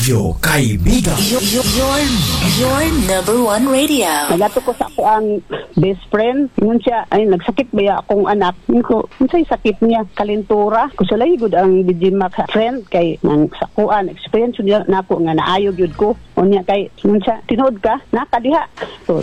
Radyo Kaibigan. Your number one radio. Nagato ko sa ako ang best friend. Ngun siya, ay nagsakit ba ya akong anak. Ngun ko, unsay sakit niya? Kalintura. Kusulay good ang Digimac friend kay nang sakuan. Experience niya na ako nga naayog yun ko. Unya kay, ngun siya, tinood ka? Nakadiha. So,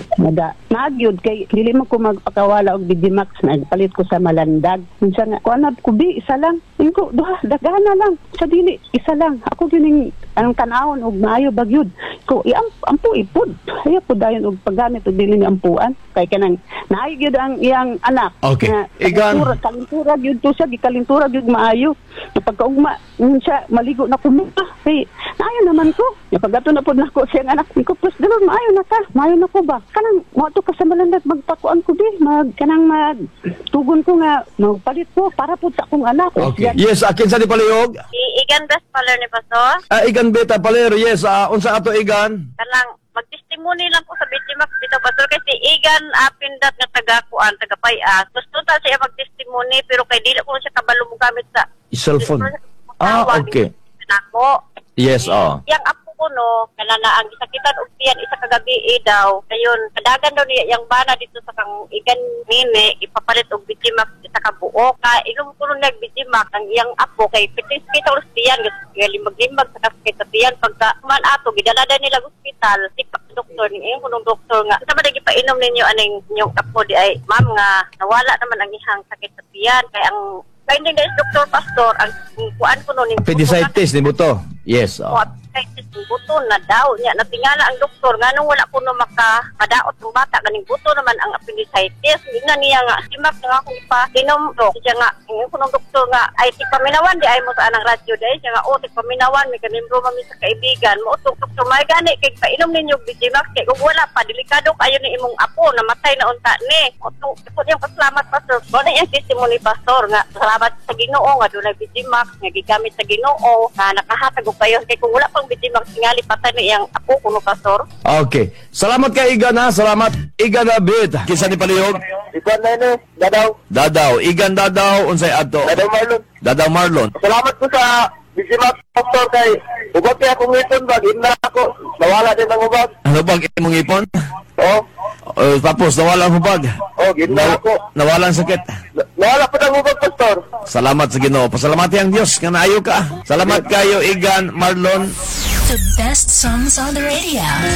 nagyod kay, dili mo ko magpakawala og Digimax. Nagpalit ko sa Malandag. Ngun siya nga, kuanab ko bi, isa lang. Ngun ko, dagana lang. Sa dili, isa lang. Ako gining anong tanawon og maayo bagyod ko ampo ipodaya po dayon og paggamit og dili ni ampuan kay kanang naay gyud ang iyang anak. Okay. Igan kalintura gyud to siya gikalintura gyud maayo pagkaugma siya maligo na kumita kay naayo naman ko pagato na pod nako siyang anak ko plus dalon maayo na ko ba kanang mo to ka sa Malandag magpakuan ko di kanang tugon ko nga magpalit ko para pud sa akong anak. Okay. Yes, akin sa di palihog. Igan best paler ni Pastor. Igan beta palero. Yes, unsa ato Igan? Kanang magtestimony lang ko sa Digimax dito Pastor kasi Igan pindat nga taga-kuan, taga-payas. Gusto ta siya magtestimony pero kay dili ko siya kabalo mo gamit sa cellphone. Okay. Nako. Yes, Yang apo ko no, kanana ang gisakitan og tiyan isa kagabi daw. Kayon, kadagan daw niya yang bana dito sa kang Igan nini ipapalit og Digimax isa ka buo ka ilum ko nag Digimax ang iyang apo kay pitis kita og tiyan limbag-limbag sa kasakit sa tiyan pagka man ato gidalada nila ospital sikap doktor ni kunong doktor nga sa madagi pa inom ninyo aning inyong apo di ay ma'am nga nawala naman ang ihang sakit sa tiyan kay ang hindi guys, Dr. Pastor, ang kuan ko nun... Appendicitis ni buto. Yes. Appendicitis ng buto na daw. Niya, natingala ang doktor. Nga nung wala ko na makadaot ng bata, ganing buto naman ang appendicitis. Hindi na niya nga, simak na nga akong ipa-inom. Siya nga, yung kunong doktor nga, ay tipaminawan, di ay mo sa anang radyo. Dahil siya nga, tipaminawan, may kanimro mami sa kaibigan. Mo, doktor, may gani, kay painom ninyo, Digimax, kay kung wala pa, delikado kayo ni imong apo, namatay na unta ni. Ito yung pasalamat, Pastor. Wala yung testimony, Pastor, nga, salamat sa Ginoo nga doon ay Digimax nga gigamit sa Ginoo nga nakahatag og kayo kay kung wala pang Digimax tingali patay ni iyang apo kuno Pastor. Okay. Salamat kay Igan ha. Salamat Igan Abid. Kinsa ni palihog? Igan na ni Dadaw. Igan Dadaw unsay adto? Dadaw Marlon. Salamat ko sa Digimax Pastor kay ugot kay akong ipon ba ginna ako nawala din ang ubag. Ano bang imong ipon? Tapos nawala ang hubag. Ginna ako. Nawala ang sakit. Nawala pa ang ubag Pastor. Salamat sa Ginoo. Pasalamati ang Dios nga naayo ka. Salamat kayo Igan Marlon. The best songs on the radio.